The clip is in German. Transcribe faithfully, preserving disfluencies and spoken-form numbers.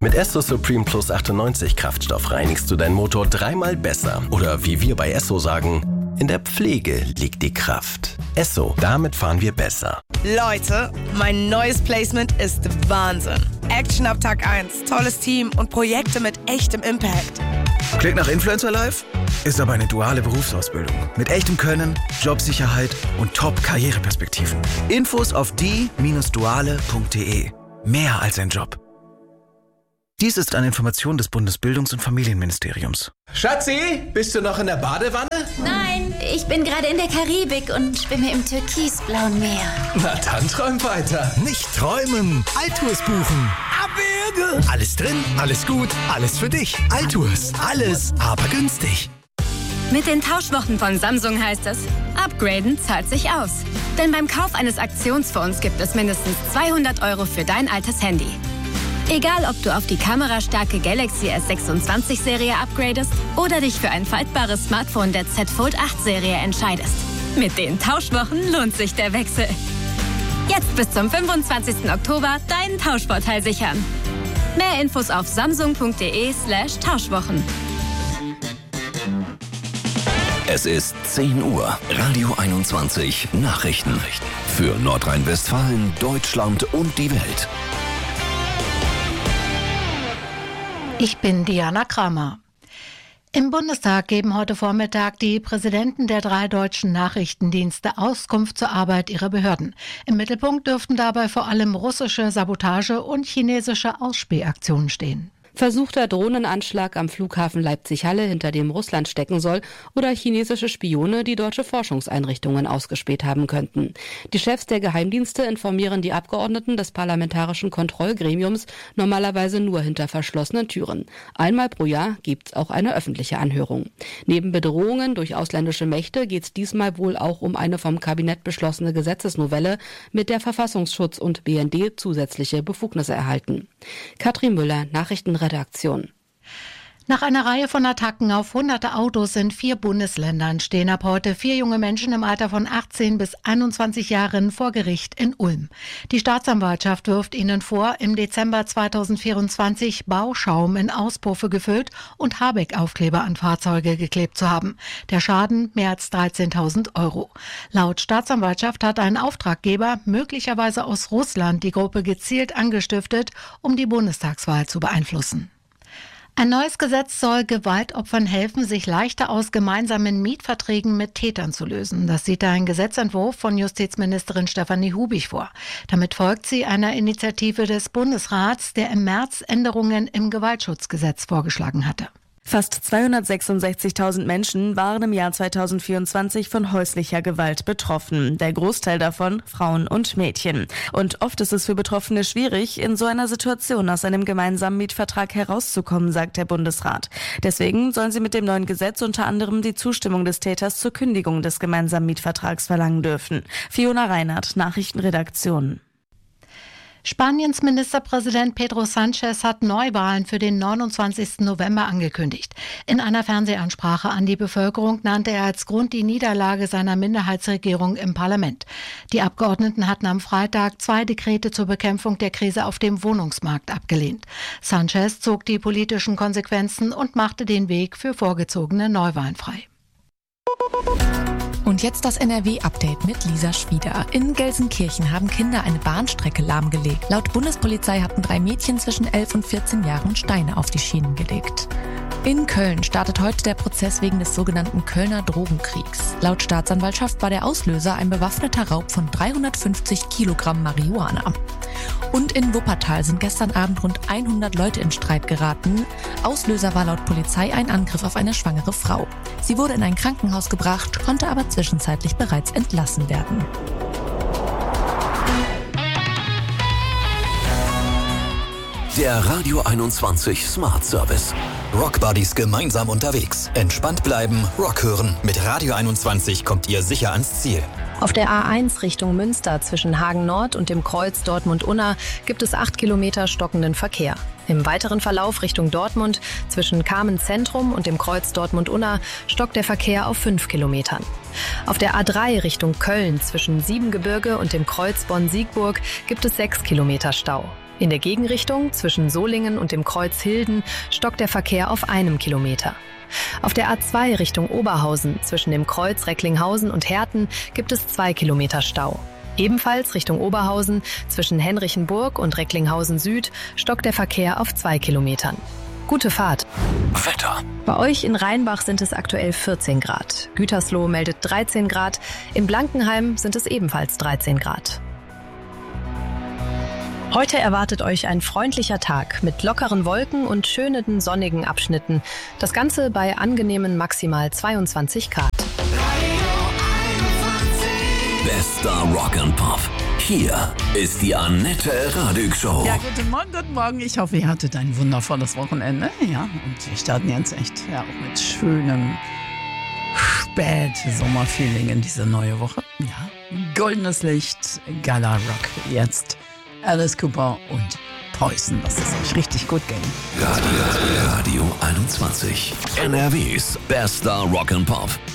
Mit Esso Supreme Plus achtundneunzig Kraftstoff reinigst du deinen Motor dreimal besser. Oder wie wir bei Esso sagen, in der Pflege liegt die Kraft. Esso, damit fahren wir besser. Leute, mein neues Placement ist Wahnsinn. Action ab Tag eins, tolles Team und Projekte mit echtem Impact. Klingt nach Influencer Life? Ist aber eine duale Berufsausbildung. Mit echtem Können, Jobsicherheit und Top-Karriereperspektiven. Infos auf die Bindestrich duale Punkt de. Mehr als ein Job. Dies ist eine Information des Bundesbildungs- und Familienministeriums. Schatzi, bist du noch in der Badewanne? Nein, ich bin gerade in der Karibik und schwimme im türkisblauen Meer. Na dann träum weiter. Nicht träumen, Altours buchen. Abwürge. Alles drin, alles gut, alles für dich. Altours, alles, aber günstig. Mit den Tauschwochen von Samsung heißt es, upgraden zahlt sich aus. Denn beim Kauf eines Aktionsfonds gibt es mindestens zweihundert Euro für dein altes Handy. Egal, ob du auf die kamerastarke Galaxy S sechsundzwanzig Serie upgradest oder dich für ein faltbares Smartphone der Z Fold acht Serie entscheidest. Mit den Tauschwochen lohnt sich der Wechsel. Jetzt bis zum fünfundzwanzigsten Oktober deinen Tauschvorteil sichern. Mehr Infos auf samsung punkt de slash Tauschwochen. Es ist zehn Uhr. Radio einundzwanzig Nachrichten. Für Nordrhein-Westfalen, Deutschland und die Welt. Ich bin Diana Kramer. Im Bundestag geben heute Vormittag die Präsidenten der drei deutschen Nachrichtendienste Auskunft zur Arbeit ihrer Behörden. Im Mittelpunkt dürften dabei vor allem russische Sabotage und chinesische Ausspähaktionen stehen. Versuchter Drohnenanschlag am Flughafen Leipzig-Halle, hinter dem Russland stecken soll, oder chinesische Spione, die deutsche Forschungseinrichtungen ausgespäht haben könnten. Die Chefs der Geheimdienste informieren die Abgeordneten des Parlamentarischen Kontrollgremiums normalerweise nur hinter verschlossenen Türen. Einmal pro Jahr gibt's auch eine öffentliche Anhörung. Neben Bedrohungen durch ausländische Mächte geht's diesmal wohl auch um eine vom Kabinett beschlossene Gesetzesnovelle, mit der Verfassungsschutz und B N D zusätzliche Befugnisse erhalten. Katrin Müller, Nachrichtenredaktion. Redaktion. Nach einer Reihe von Attacken auf hunderte Autos in vier Bundesländern stehen ab heute vier junge Menschen im Alter von achtzehn bis einundzwanzig Jahren vor Gericht in Ulm. Die Staatsanwaltschaft wirft ihnen vor, im Dezember zweitausendvierundzwanzig Bauschaum in Auspuffe gefüllt und Habeck-Aufkleber an Fahrzeuge geklebt zu haben. Der Schaden mehr als dreizehntausend Euro. Laut Staatsanwaltschaft hat ein Auftraggeber, möglicherweise aus Russland, die Gruppe gezielt angestiftet, um die Bundestagswahl zu beeinflussen. Ein neues Gesetz soll Gewaltopfern helfen, sich leichter aus gemeinsamen Mietverträgen mit Tätern zu lösen. Das sieht ein Gesetzentwurf von Justizministerin Stefanie Hubig vor. Damit folgt sie einer Initiative des Bundesrats, der im März Änderungen im Gewaltschutzgesetz vorgeschlagen hatte. Fast zweihundertsechsundsechzigtausend Menschen waren im Jahr zweitausendvierundzwanzig von häuslicher Gewalt betroffen. Der Großteil davon Frauen und Mädchen. Und oft ist es für Betroffene schwierig, in so einer Situation aus einem gemeinsamen Mietvertrag herauszukommen, sagt der Bundesrat. Deswegen sollen sie mit dem neuen Gesetz unter anderem die Zustimmung des Täters zur Kündigung des gemeinsamen Mietvertrags verlangen dürfen. Fiona Reinhardt, Nachrichtenredaktion. Spaniens Ministerpräsident Pedro Sánchez hat Neuwahlen für den neunundzwanzigsten November angekündigt. In einer Fernsehansprache an die Bevölkerung nannte er als Grund die Niederlage seiner Minderheitsregierung im Parlament. Die Abgeordneten hatten am Freitag zwei Dekrete zur Bekämpfung der Krise auf dem Wohnungsmarkt abgelehnt. Sánchez zog die politischen Konsequenzen und machte den Weg für vorgezogene Neuwahlen frei. Und jetzt das N R W-Update mit Lisa Schwieder. In Gelsenkirchen haben Kinder eine Bahnstrecke lahmgelegt. Laut Bundespolizei hatten drei Mädchen zwischen elf und vierzehn Jahren Steine auf die Schienen gelegt. In Köln startet heute der Prozess wegen des sogenannten Kölner Drogenkriegs. Laut Staatsanwaltschaft war der Auslöser ein bewaffneter Raub von dreihundertfünfzig Kilogramm Marihuana. Und in Wuppertal sind gestern Abend rund hundert Leute in Streit geraten. Auslöser war laut Polizei ein Angriff auf eine schwangere Frau. Sie wurde in ein Krankenhaus gebracht, konnte aber zwischenzeitlich bereits entlassen werden. Der Radio einundzwanzig Smart Service. Rockbuddies gemeinsam unterwegs. Entspannt bleiben, Rock hören. Mit Radio einundzwanzig kommt ihr sicher ans Ziel. Auf der A eins Richtung Münster zwischen Hagen Nord und dem Kreuz Dortmund-Unna gibt es acht Kilometer stockenden Verkehr. Im weiteren Verlauf Richtung Dortmund zwischen Kamen Zentrum und dem Kreuz Dortmund-Unna stockt der Verkehr auf fünf Kilometern. Auf der A drei Richtung Köln zwischen Siebengebirge und dem Kreuz Bonn-Siegburg gibt es sechs Kilometer Stau. In der Gegenrichtung zwischen Solingen und dem Kreuz Hilden stockt der Verkehr auf einem Kilometer. Auf der A zwei Richtung Oberhausen zwischen dem Kreuz Recklinghausen und Herten gibt es zwei Kilometer Stau. Ebenfalls Richtung Oberhausen zwischen Henrichenburg und Recklinghausen Süd stockt der Verkehr auf zwei Kilometern. Gute Fahrt. Wetter. Bei euch in Rheinbach sind es aktuell vierzehn Grad. Gütersloh meldet dreizehn Grad. In Blankenheim sind es ebenfalls dreizehn Grad. Heute erwartet euch ein freundlicher Tag mit lockeren Wolken und schönen sonnigen Abschnitten. Das Ganze bei angenehmen maximal zweiundzwanzig Grad. Bester Rock and Pop. Hier ist die Annette Radig Show. Ja, guten Morgen, guten Morgen. Ich hoffe, ihr hattet ein wundervolles Wochenende. Ja, und wir starten jetzt echt ja, auch mit schönem Spät-Sommerfeeling in diese neue Woche. Ja, goldenes Licht, Gala Rock. Jetzt Alice Cooper und Preußen. Lasst es euch richtig gut gehen. Radio, Radio einundzwanzig. N R Ws bester Rock and Pop.